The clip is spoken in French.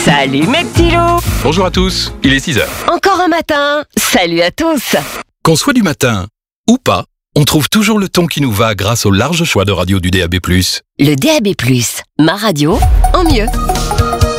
Salut mes petits loups. Bonjour à tous, il est 6h. Encore un matin. Salut à tous. Qu'on soit du matin ou pas, on trouve toujours le ton qui nous va grâce au large choix de radio du DAB+. Le DAB+, ma radio en mieux.